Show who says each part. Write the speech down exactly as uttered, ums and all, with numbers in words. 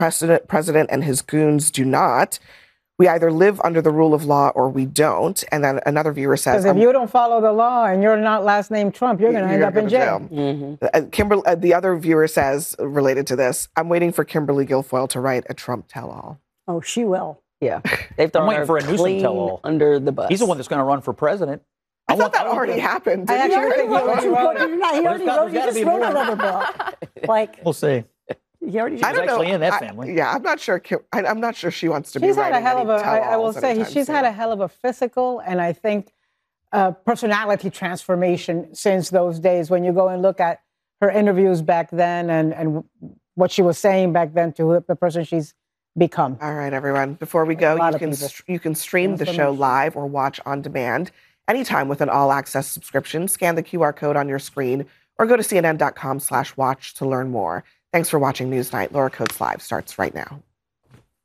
Speaker 1: President, president and his goons do not. We either live under the rule of law or we don't. And then another viewer says,
Speaker 2: because if you don't follow the law and you're not last name Trump, you're going to end up in jail. jail.
Speaker 1: Mm-hmm. Uh, Kimberly, uh, the other viewer says, related to this, I'm waiting for Kimberly Guilfoyle to write a Trump tell-all.
Speaker 3: Oh, she will.
Speaker 4: Yeah. They've thrown
Speaker 5: I'm waiting
Speaker 4: her
Speaker 5: for a Newsom tell-all.
Speaker 4: under the bus.
Speaker 5: He's the one that's going to run for president.
Speaker 1: I, I thought that already
Speaker 5: to...
Speaker 1: happened.
Speaker 2: I actually think he already wrote it.
Speaker 3: He already wrote, he just wrote another book. Like,
Speaker 5: we'll see.
Speaker 3: He already
Speaker 1: I don't
Speaker 5: actually
Speaker 1: know.
Speaker 5: in that
Speaker 1: I,
Speaker 5: family.
Speaker 1: yeah, I'm not sure. I, I'm not sure she wants to
Speaker 2: she's
Speaker 1: be
Speaker 2: had
Speaker 1: writing
Speaker 2: a hell of a. I, I will say she's
Speaker 1: soon.
Speaker 2: had a hell of a physical and I think uh, personality transformation since those days. When you go and look at her interviews back then and and what she was saying back then to the person she's become.
Speaker 1: All right, everyone. Before we go, you can st- you can stream the show live or watch on demand anytime with an all-access subscription. Scan the Q R code on your screen or go to C N N dot com slash watch to learn more. Thanks for watching Newsnight. Laura Coates Live starts right now.